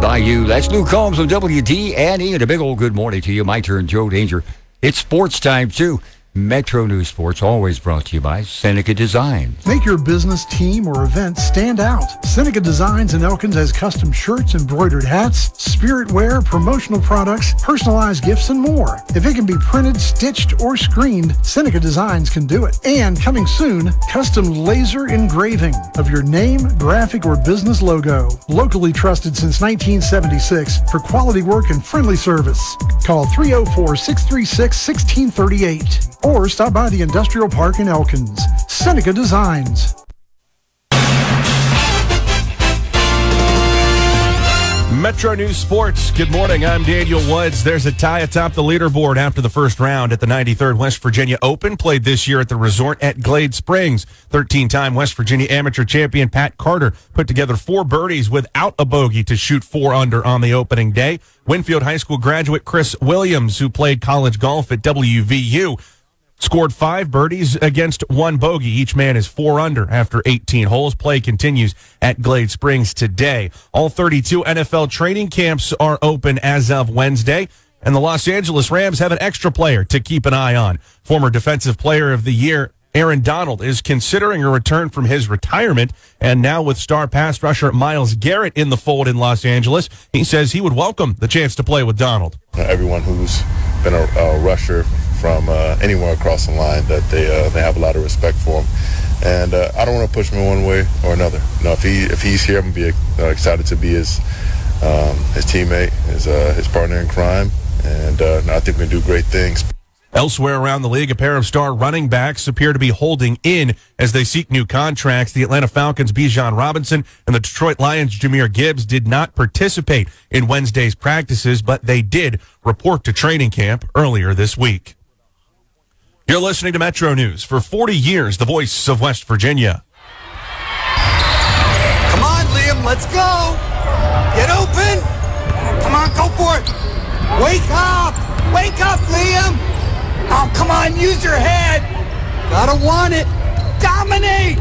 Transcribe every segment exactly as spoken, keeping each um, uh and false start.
by you. That's Luke Combs on W D and E, and a big old good morning to you. My turn, Joe Danger. It's sports time, too. Metro News Sports, always brought to you by Seneca Designs. Make your business, team, or event stand out. Seneca Designs in Elkins has custom shirts, embroidered hats, spirit wear, promotional products, personalized gifts, and more. If it can be printed, stitched, or screened, Seneca Designs can do it. And coming soon, custom laser engraving of your name, graphic, or business logo. Locally trusted since nineteen seventy-six for quality work and friendly service. Call three oh four, six three six, one six three eight. Or stop by the Industrial Park in Elkins. Seneca Designs. Metro News Sports. Good morning. I'm Daniel Woods. There's a tie atop the leaderboard after the first round at the ninety-third West Virginia Open, played this year at the resort at Glade Springs. thirteen-time West Virginia amateur champion Pat Carter put together four birdies without a bogey to shoot four under on the opening day. Winfield High School graduate Chris Williams, who played college golf at W V U, scored five birdies against one bogey. Each man is four under after eighteen holes. Play continues at Glade Springs today. All thirty-two N F L training camps are open as of Wednesday, and the Los Angeles Rams have an extra player to keep an eye on. Former Defensive Player of the Year Aaron Donald is considering a return from his retirement, and now with star pass rusher Myles Garrett in the fold in Los Angeles, he says he would welcome the chance to play with Donald. Everyone who's been a, a rusher from uh, anywhere across the line, that they uh, they have a lot of respect for him, and uh, I don't want to push him in one way or another. You know, if he if he's here, I'm gonna be uh, excited to be his um, his teammate, his uh, his partner in crime, and uh, I think we can do great things. Elsewhere around the league, a pair of star running backs appear to be holding in as they seek new contracts. The Atlanta Falcons' Bijan Robinson and the Detroit Lions' Jahmyr Gibbs did not participate in Wednesday's practices, but they did report to training camp earlier this week. You're listening to Metro News. For forty years, the voice of West Virginia. Come on, Liam, let's go. Get open. Come on, go for it. Wake up. Wake up, Liam. Oh, come on, use your head. Gotta want it. Dominate.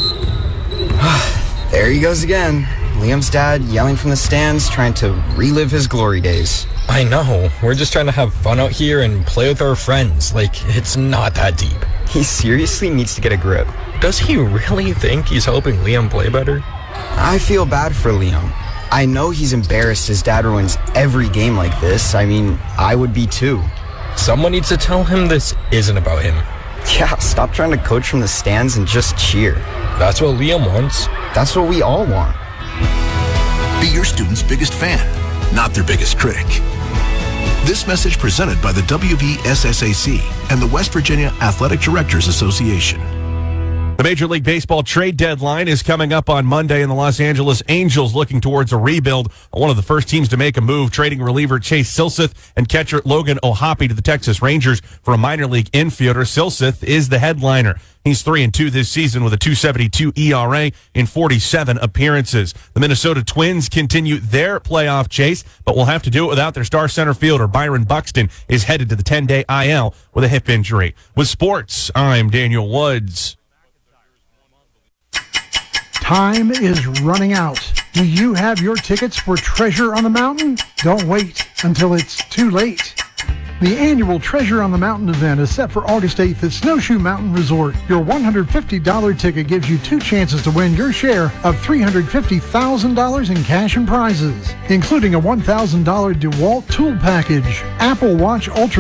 There he goes again. Liam's dad yelling from the stands, trying to relive his glory days. I know. We're just trying to have fun out here and play with our friends. Like, it's not that deep. He seriously needs to get a grip. Does he really think he's helping Liam play better? I feel bad for Liam. I know he's embarrassed his dad ruins every game like this. I mean, I would be too. Someone needs to tell him this isn't about him. Yeah, stop trying to coach from the stands and just cheer. That's what Liam wants. That's what we all want. Be your student's biggest fan, not their biggest critic. This message presented by the W B S S A C and the West Virginia Athletic Directors Association. The Major League Baseball trade deadline is coming up on Monday, and the Los Angeles Angels looking towards a rebuild. One of the first teams to make a move, trading reliever Chase Silseth and catcher Logan O'Hoppe to the Texas Rangers for a minor league infielder. Silseth is the headliner. He's three and two this season with a two seventy-two E R A in forty-seven appearances. The Minnesota Twins continue their playoff chase, but will have to do it without their star center fielder. Byron Buxton is headed to the ten-day I L with a hip injury. With sports, I'm Daniel Woods. Time is running out. Do you have your tickets for Treasure on the Mountain? Don't wait until it's too late. The annual Treasure on the Mountain event is set for August eighth at Snowshoe Mountain Resort. Your one hundred fifty dollars ticket gives you two chances to win your share of three hundred fifty thousand dollars in cash and prizes, including a one thousand dollars DeWalt tool package, Apple Watch Ultra